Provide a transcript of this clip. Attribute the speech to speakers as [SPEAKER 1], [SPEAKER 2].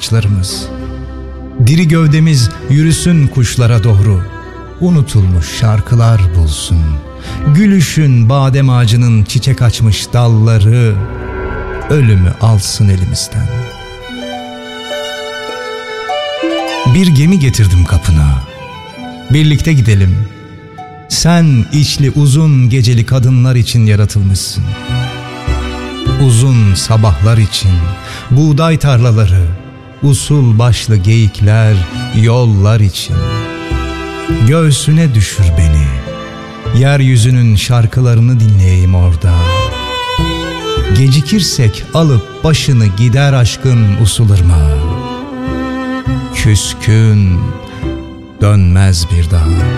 [SPEAKER 1] ağaçlarımız. Diri gövdemiz yürüsün kuşlara doğru, unutulmuş şarkılar bulsun. Gülüşün badem ağacının çiçek açmış dalları, ölümü alsın elimizden. Bir gemi getirdim kapına, birlikte gidelim. Sen içli uzun geceli kadınlar için yaratılmışsın. Uzun sabahlar için buğday tarlaları, usul başlı geyikler, yollar için. Göğsüne düşür beni, yeryüzünün şarkılarını dinleyeyim orada. Gecikirsek alıp başını gider aşkın usul ırmağı. Küskün dönmez bir daha.